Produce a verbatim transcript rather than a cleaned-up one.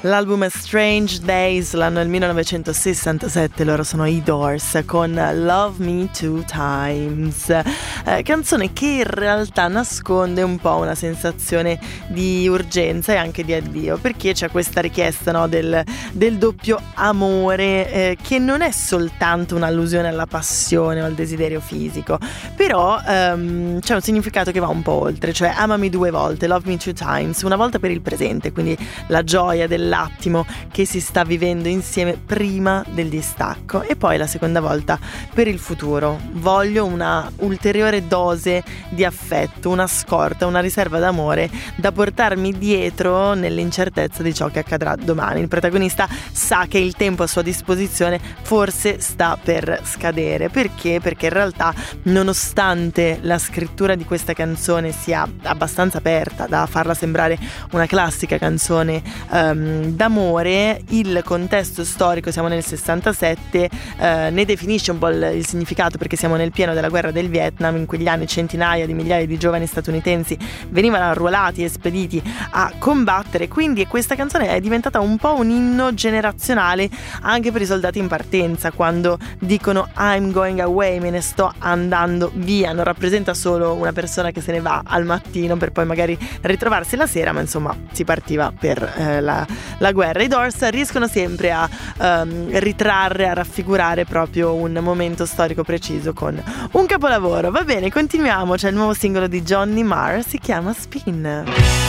L'album è Strange Days, l'anno è il millenovecentosessantasette, loro sono i Doors con Love Me Two Times, eh, canzone che in realtà nasconde un po' una sensazione di urgenza e anche di addio, perché c'è questa richiesta, no, del, del doppio amore, eh, che non è soltanto un'allusione alla passione o al desiderio fisico, però ehm, c'è un significato che va un po' oltre, cioè amami due volte, love me two times, una volta per il presente, quindi la gioia dell'attimo che si sta vivendo insieme prima del distacco, e poi la seconda volta per il futuro. Voglio una ulteriore dose di affetto, una scorta, una riserva d'amore da portarmi dietro nell'incertezza di ciò che accadrà domani. Il protagonista sa che il tempo a sua disposizione forse sta per scadere. Perché? Perché in realtà, nonostante la scrittura di questa canzone sia abbastanza aperta da farla sembrare una classica canzone um, d'amore, il contesto storico, siamo nel sessantasette, eh, ne definisce un po' il, il significato, perché siamo nel pieno della guerra del Vietnam. In quegli anni centinaia di migliaia di giovani statunitensi venivano arruolati e spediti a combattere, quindi questa canzone è diventata un po' un inno generazionale anche per i soldati in partenza, quando dicono I'm going away, me ne sto andando via. Non rappresenta solo una persona che se ne va al mattino per poi magari ritrovarsi la sera, ma insomma si partiva per eh, la, la guerra. I Doors riescono sempre a um, ritrarre, a raffigurare proprio un momento storico preciso con un capolavoro. Va bene, continuiamo, c'è il nuovo singolo di Johnny Marr, si chiama Spin.